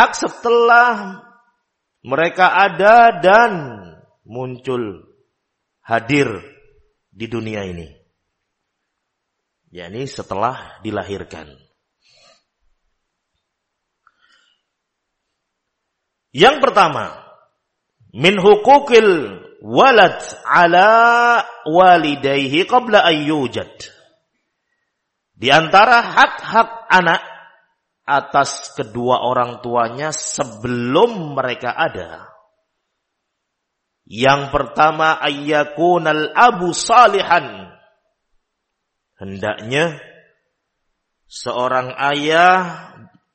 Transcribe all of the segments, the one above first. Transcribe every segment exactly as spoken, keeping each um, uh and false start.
setelah mereka ada dan muncul hadir di dunia ini, yakni setelah dilahirkan. Yang pertama, min hukukil walad ala walidayhi qabla an yujad. Di antara hak-hak anak atas kedua orang tuanya sebelum mereka ada. Yang pertama, ayyakunal abu salihan. Hendaknya seorang ayah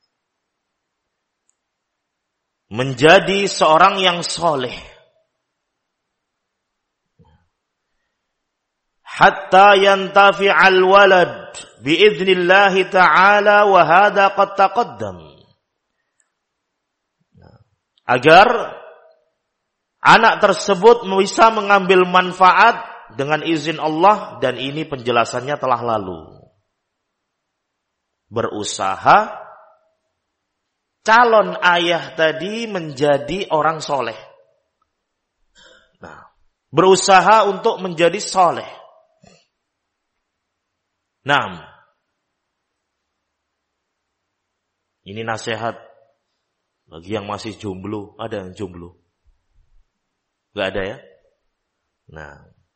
menjadi seorang yang soleh. Hatta yantafi'al walad biidznillahi ta'ala wa hadha qad taqaddam. Agar anak tersebut bisa mengambil manfaat dengan izin Allah, dan ini penjelasannya telah lalu. Berusaha calon ayah tadi menjadi orang soleh. Nah, berusaha untuk menjadi soleh. Nah, ini nasihat bagi yang masih jomblo. Ada yang jomblo? Gak ada ya? Nah,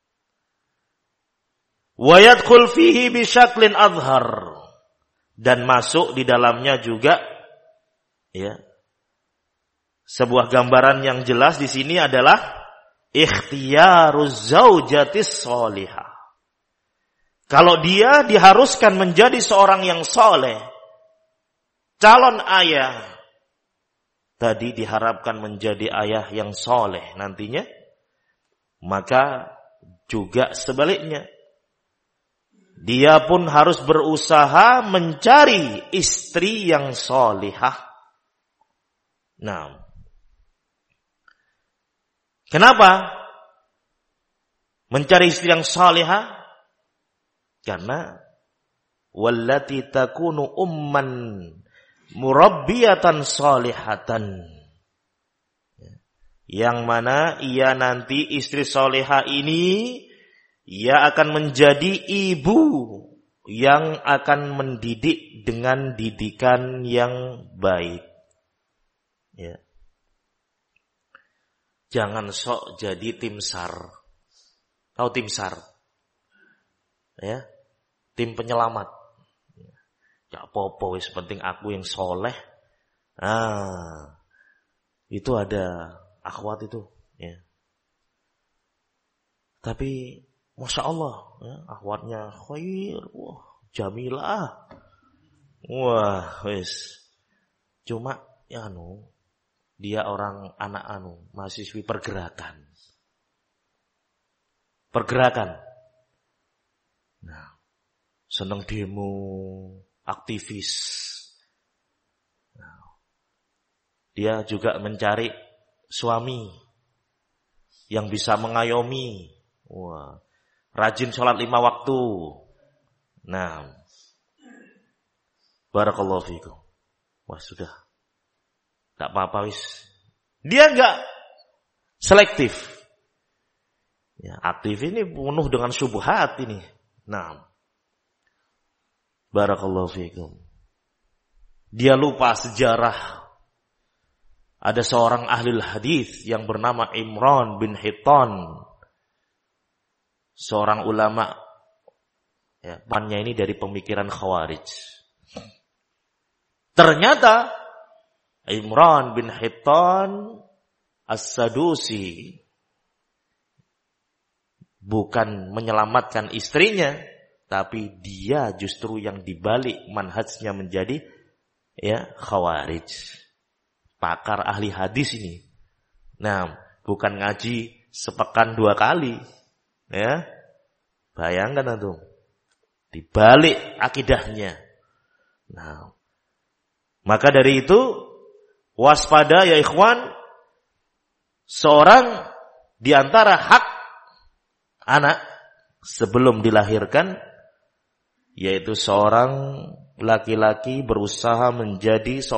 wa yadkhul fihi bi syaklin adhar, dan masuk di dalamnya juga ya, sebuah gambaran yang jelas di sini adalah ikhtiyaruz zaujatis sholihah. Kalau dia diharuskan menjadi seorang yang soleh, calon ayah tadi diharapkan menjadi ayah yang soleh nantinya, maka juga sebaliknya, dia pun harus berusaha mencari istri yang solihah. Nah, kenapa mencari istri yang salihah? Karena wallati takunu umman murabbiyatan salihatan, yang mana ia nanti istri salihah ini ia akan menjadi ibu yang akan mendidik dengan didikan yang baik. Ya. Jangan sok jadi tim SAR. Tahu tim SAR? Ya. Tim penyelamat. Ya apa-apa wis penting aku yang soleh. Ah. Itu ada akhwat itu, ya. Tapi Masya Allah, ya, akhwatnya khair, wah, jamilah. Wah, wis. Cuma ya anu dia orang anak anu, mahasiswi pergerakan. Pergerakan. Nah, seneng demo, aktivis. Nah, dia juga mencari suami yang bisa mengayomi. Wah, rajin sholat lima waktu. Nah, barakallahu fikum. Wah, sudah. Tak apa-apa wis. Dia enggak selektif. Ya, aktif ini penuh dengan syubhat ini. Nah, barakallahu fikum. Dia lupa sejarah. Ada seorang ahli hadis yang bernama Imran bin Hittan. Seorang ulama, ya, pannya ini dari pemikiran Khawarij. Ternyata Imran bin Hittan As-Sadusi bukan menyelamatkan istrinya, tapi dia justru yang dibalik manhajnya menjadi ya Khawarij. Pakar ahli hadis ini. Nah, bukan ngaji sepekan dua kali. Ya, bayangkan itu dibalik akidahnya. Nah, maka dari itu waspada ya ikhwan, seorang di antara hak anak sebelum dilahirkan yaitu seorang laki-laki berusaha menjadi seorang